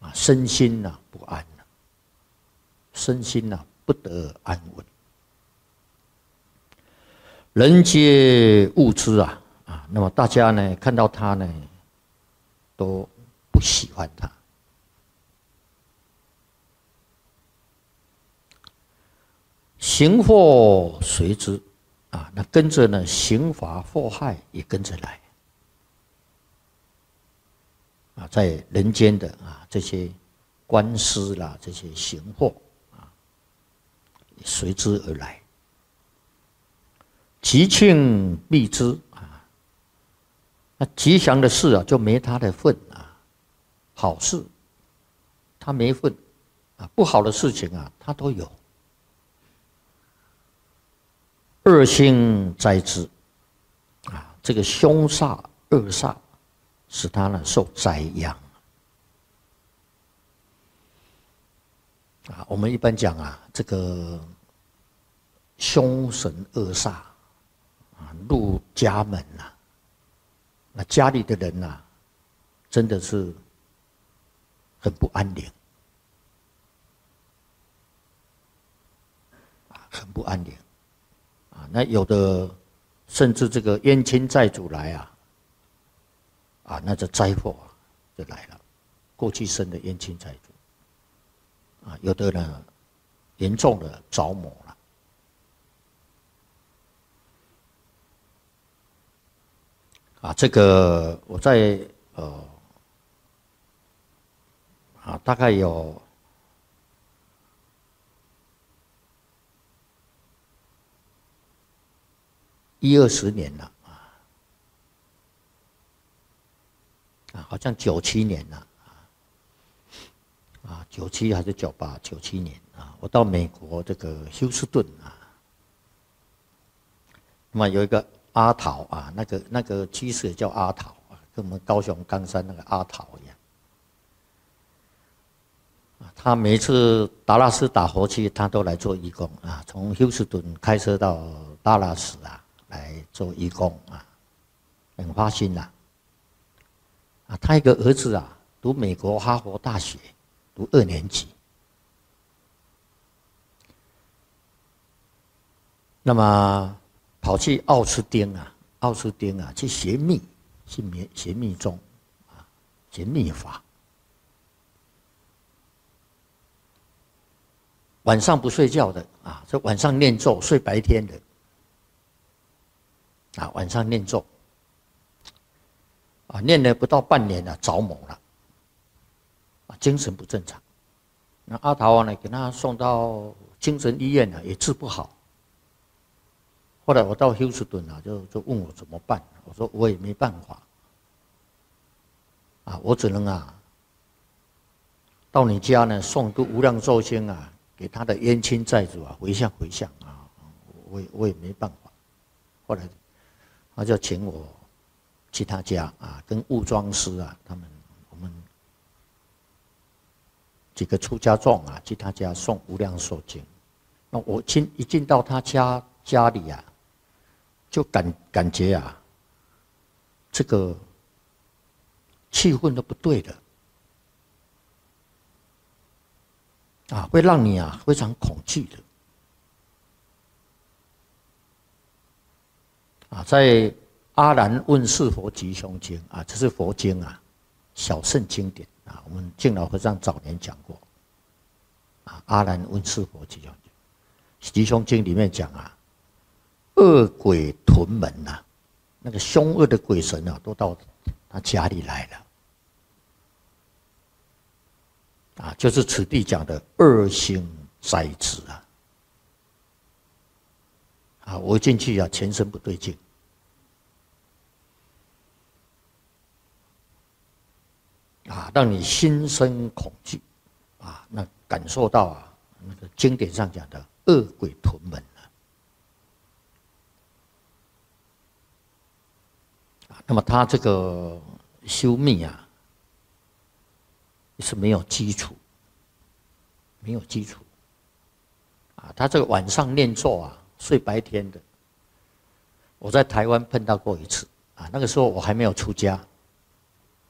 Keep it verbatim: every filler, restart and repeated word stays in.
啊，身心啊不安啊，身心啊不得安稳。人皆恶之啊啊，那么大家呢看到他呢，都不喜欢他。刑祸随之啊，那跟着呢，刑罚祸害也跟着来啊，在人间的啊这些官司啦，这些刑祸啊，随之而来。吉庆避之啊，那吉祥的事啊就没他的份啊，好事他没份啊，不好的事情啊他都有。恶星灾之啊，这个凶煞恶煞使他呢受灾殃啊。我们一般讲啊，这个凶神恶煞啊入家门呐、啊，那家里的人呐、啊，真的是很不安宁啊，很不安宁。啊，那有的甚至这个冤亲债主来啊，啊，那这灾祸啊就来了，过去生的冤亲债主，啊，有的呢严重的着魔了，啊，这个我在呃啊大概有。一二十年了啊，啊，好像九七年了啊，啊，九七还是九八？九七年啊，我到美国这个休斯顿啊，那么有一个阿桃啊，那个那个居士也叫阿桃啊，跟我们高雄冈山那个阿桃一样。他每一次达拉斯打火机，他都来做义工啊，从休斯顿开车到达拉斯啊。来做义工啊，很花心呐、啊。啊，他一个儿子啊，读美国哈佛大学，读二年级。那么跑去奥斯汀啊，奥斯汀啊去学密，去学密宗啊，学密法。晚上不睡觉的啊，这晚上念咒，睡白天的。啊，晚上念咒，啊，念了不到半年了，着魔了，啊，精神不正常。那阿桃呢，给他送到精神医院了，也治不好。后来我到休斯顿啊，就就问我怎么办，我说我也没办法，啊，我只能啊，到你家呢送个无量寿经啊，给他的冤亲债主啊回向回向啊，我也我也没办法。后来。他就请我去他家啊，跟悟庄师啊，他们我们几个出家众啊，去他家送无量寿经。那我进一进到他家家里啊，就感感觉啊，这个气氛都不对的啊，会让你啊非常恐惧的。啊，在《阿难问世佛吉凶经》啊，这是佛经啊，小乘经典啊，我们净老和尚早年讲过。啊，《阿难问世佛吉凶经》，吉凶经里面讲啊，恶鬼屯门呐、啊，那个凶恶的鬼神啊，都到他家里来了。啊，就是此地讲的恶星灾之啊。啊，我进去啊，全身不对劲，啊，让你心生恐惧，啊，那感受到啊，那个经典上讲的恶鬼屯门啊，那么他这个修密啊，是没有基础，没有基础，啊，他这个晚上念咒啊。睡白天的，我在台湾碰到过一次啊，那个时候我还没有出家